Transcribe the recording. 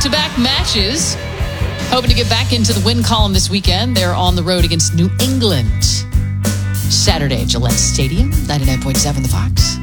back-to-back matches. Hoping to get back into the win column this weekend. They're on the road against New England. Saturday, Gillette Stadium, 99.7 The Fox.